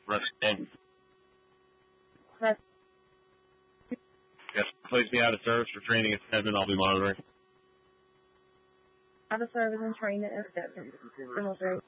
Rustin. Press. Yes, place me out of service for training at 7. I'll be monitoring. Out of service and training at 7.